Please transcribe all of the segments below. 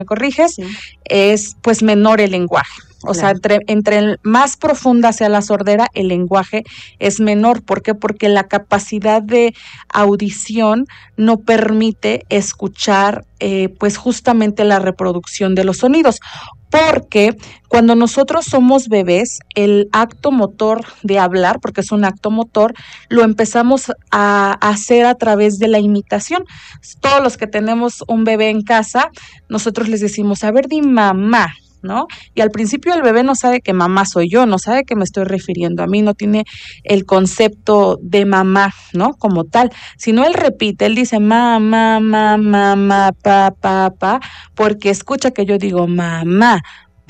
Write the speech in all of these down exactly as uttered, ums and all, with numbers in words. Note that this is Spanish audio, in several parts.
me corriges, Sí. es pues menor el lenguaje. O Claro. sea, entre, entre el más profunda sea la sordera, el lenguaje es menor. ¿Por qué? Porque la capacidad de audición no permite escuchar eh, pues justamente la reproducción de los sonidos. Porque cuando nosotros somos bebés, el acto motor de hablar, porque es un acto motor, lo empezamos a hacer a través de la imitación. Todos los que tenemos un bebé en casa, nosotros les decimos, a ver, di mamá, ¿no? Y al principio el bebé no sabe que mamá soy yo, no sabe que me estoy refiriendo a mí, no tiene el concepto de mamá, ¿no? Como tal, sino él repite, él dice mamá, mamá, mamá, pa, pa, pa, porque escucha que yo digo mamá,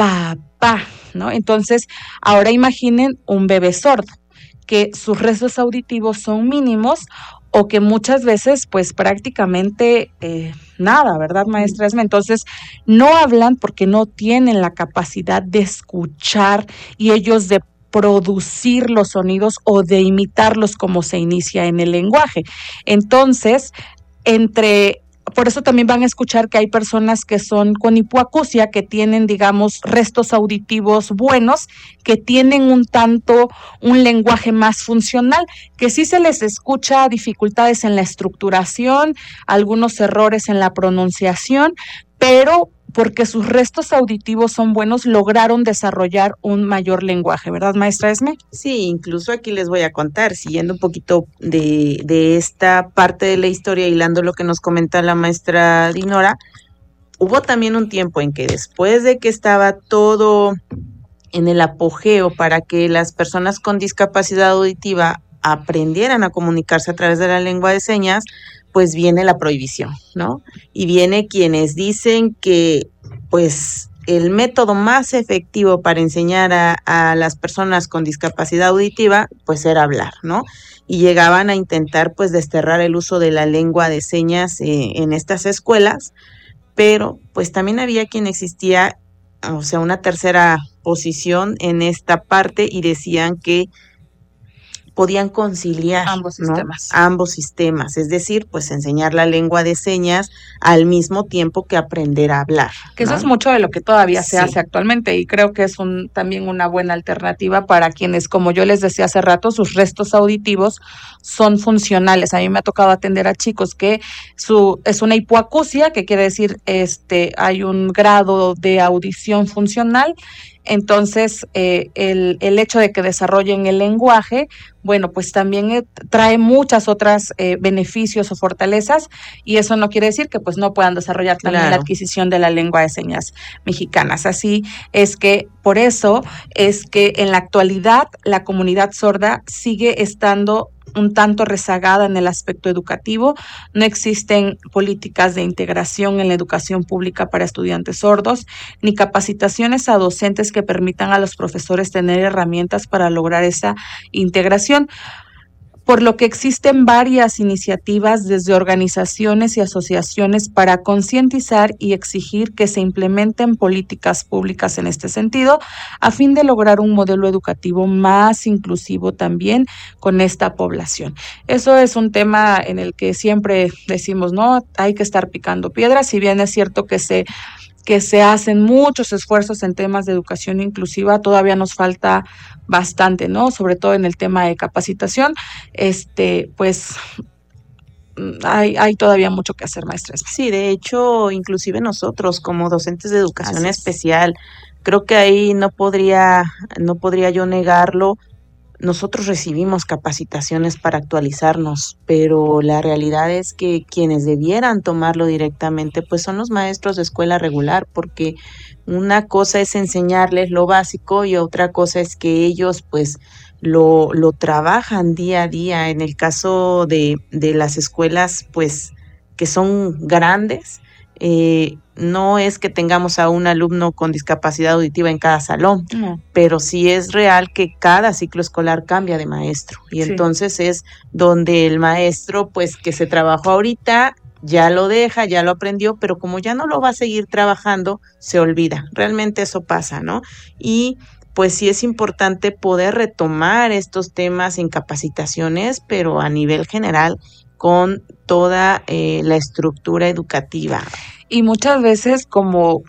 papá, ¿no? Entonces, ahora imaginen un bebé sordo, que sus restos auditivos son mínimos o que muchas veces pues prácticamente eh, nada, ¿verdad, maestra Esme? Entonces no hablan porque no tienen la capacidad de escuchar y ellos de producir los sonidos o de imitarlos como se inicia en el lenguaje. Entonces, entre por eso también van a escuchar que hay personas que son con hipoacusia, que tienen, digamos, restos auditivos buenos, que tienen un tanto, un lenguaje más funcional, que sí se les escucha dificultades en la estructuración, algunos errores en la pronunciación, pero porque sus restos auditivos son buenos, lograron desarrollar un mayor lenguaje, ¿verdad, maestra Esme? Sí, incluso aquí les voy a contar, siguiendo un poquito de, de esta parte de la historia, hilando lo que nos comenta la maestra Dinora, hubo también un tiempo en que después de que estaba todo en el apogeo para que las personas con discapacidad auditiva aprendieran a comunicarse a través de la lengua de señas, pues viene la prohibición, ¿no? Y viene quienes dicen que, pues, el método más efectivo para enseñar a, a las personas con discapacidad auditiva, pues era hablar, ¿no? Y llegaban a intentar, pues, desterrar el uso de la lengua de señas eh, en estas escuelas, pero, pues, también había quien existía, o sea, una tercera posición en esta parte y decían que podían conciliar ambos ¿no? sistemas. ambos sistemas, es decir, pues enseñar la lengua de señas al mismo tiempo que aprender a hablar. Que ¿no? eso es mucho de lo que todavía se Sí. hace actualmente y creo que es un también una buena alternativa para quienes, como yo les decía hace rato, sus restos auditivos son funcionales. A mí me ha tocado atender a chicos que su es una hipoacusia, que quiere decir este hay un grado de audición funcional. Entonces, eh, el, el hecho de que desarrollen el lenguaje, bueno, pues también eh, trae muchas otras eh, beneficios o fortalezas, y eso no quiere decir que pues no puedan desarrollar también Claro. la adquisición de la lengua de señas mexicanas. Así es que por eso es que en la actualidad la comunidad sorda sigue estando un tanto rezagada en el aspecto educativo. No existen políticas de integración en la educación pública para estudiantes sordos, ni capacitaciones a docentes que permitan a los profesores tener herramientas para lograr esa integración. Por lo que existen varias iniciativas desde organizaciones y asociaciones para concientizar y exigir que se implementen políticas públicas en este sentido, a fin de lograr un modelo educativo más inclusivo también con esta población. Eso es un tema en el que siempre decimos, no, hay que estar picando piedras, si bien es cierto que se que se hacen muchos esfuerzos en temas de educación inclusiva, todavía nos falta bastante, ¿no? Sobre todo en el tema de capacitación, este, pues hay, hay todavía mucho que hacer, maestras. Sí, de hecho, inclusive nosotros como docentes de educación Así es. especial, creo que ahí no podría, no podría yo negarlo. Nosotros recibimos capacitaciones para actualizarnos, pero la realidad es que quienes debieran tomarlo directamente, pues son los maestros de escuela regular, porque una cosa es enseñarles lo básico y otra cosa es que ellos, pues, lo, lo trabajan día a día. En el caso de, de las escuelas, pues, que son grandes, eh, no es que tengamos a un alumno con discapacidad auditiva en cada salón, No. pero sí es real que cada ciclo escolar cambia de maestro y Sí. entonces es donde el maestro pues que se trabajó ahorita ya lo deja, ya lo aprendió, pero como ya no lo va a seguir trabajando, se olvida. Realmente eso pasa, ¿no? Y pues sí es importante poder retomar estos temas en capacitaciones, pero a nivel general con toda eh, la estructura educativa. Y muchas veces, como